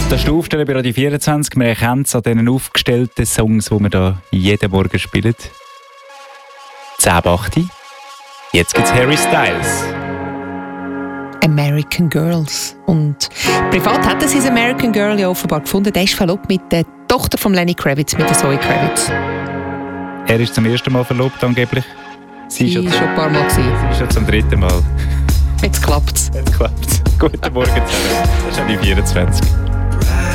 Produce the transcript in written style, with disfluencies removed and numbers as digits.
Das ist der Aufsteller bei Radio 24. Wir erkennen es an diesen aufgestellten Songs, die wir hier jeden Morgen spielen. 10:08. Jetzt gibt's Harry Styles. American Girls. Und privat hat er sein American Girl ja offenbar gefunden. Der ist verlobt mit der Tochter von Lenny Kravitz, mit der Zoe Kravitz. Er ist zum ersten Mal verlobt angeblich. Sie war schon ein paar Mal. Sie ist schon zum dritten Mal. Jetzt klappt's. Jetzt klappt's. Guten Morgen zusammen. Das ist die 24.